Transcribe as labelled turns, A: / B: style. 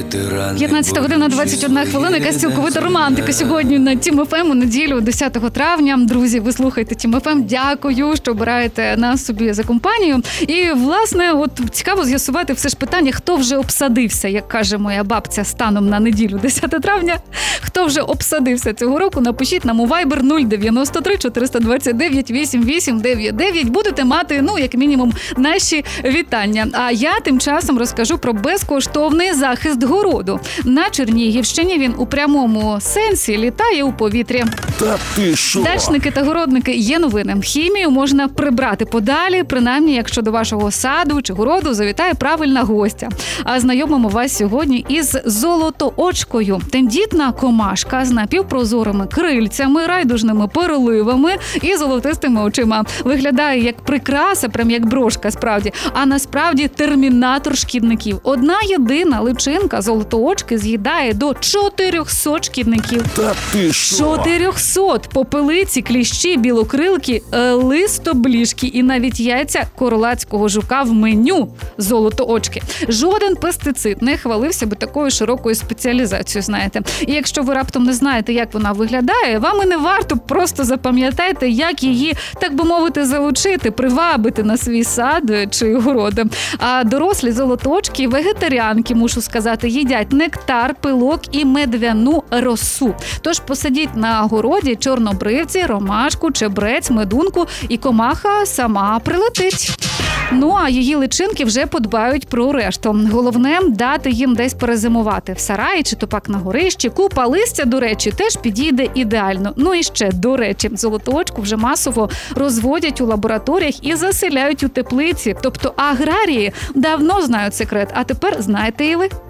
A: 15 година 21 хвилина. Якась цілковита романтика сьогодні на Тім ФМ у неділю, 10 травня. Друзі, ви слухаєте Тім ФМ. Дякую, що обираєте нас собі за компанію. І, власне, от цікаво з'ясувати все ж питання, хто вже обсадився, як каже моя бабця, станом на неділю, 10 травня. Хто вже обсадився цього року, напишіть нам у Viber 093 429 8899. Будете мати, як мінімум, наші вітання. А я тим часом розкажу про безкоштовний захист городу. На Чернігівщині він у прямому сенсі літає у повітрі.
B: Та ти шо?
A: Дачники та городники, є новини. Хімію можна прибрати подалі, принаймні, якщо до вашого саду чи городу завітає правильна гостя. А знайомимо вас сьогодні із золотоочкою. Тендітна комашка з напівпрозорими крильцями, райдужними переливами і золотистими очима. Виглядає як прикраса, прям як брошка справді. А насправді термінатор шкідників. Одна єдина личинка золотоочки з'їдає до 400 шкідників.
B: Та ти шо?
A: 400! Попелиці, кліщі, білокрилки, листобліжки і навіть яйця королацького жука в меню золотоочки. Жоден пестицид не хвалився би такою широкою спеціалізацією, знаєте. І якщо ви раптом не знаєте, як вона виглядає, вам і не варто, просто запам'ятайте, як її, так би мовити, залучити, привабити на свій сад чи город. А дорослі золотоочки, вегетаріанки, мушу сказати, їдять нектар, пилок і медвяну росу. Тож посадіть на городі чорнобривці, ромашку, чебрець, медунку і комаха сама прилетить. А її личинки вже подбають про решту. Головне – дати їм десь перезимувати. В сараї чи то пак на горищі. Купа листя, до речі, теж підійде ідеально. І ще, до речі, золотоочку вже масово розводять у лабораторіях і заселяють у теплиці. Тобто аграрії давно знають секрет, а тепер знаєте і ви.